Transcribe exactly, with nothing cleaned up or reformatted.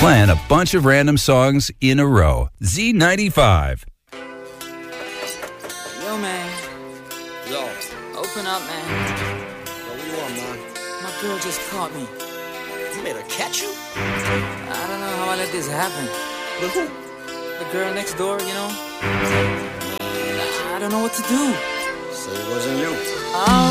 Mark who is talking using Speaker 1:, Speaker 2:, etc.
Speaker 1: Playing a bunch of random songs in a row. Z ninety-five.
Speaker 2: Yo, man.
Speaker 3: Yo.
Speaker 2: Open up, man.
Speaker 3: Yo, what you want, man?
Speaker 2: My girl just caught me.
Speaker 3: You made her catch you?
Speaker 2: I don't know how I let this happen.
Speaker 3: But who?
Speaker 2: The girl next door, you know? I don't know what to do.
Speaker 3: Say it wasn't you.
Speaker 2: Oh.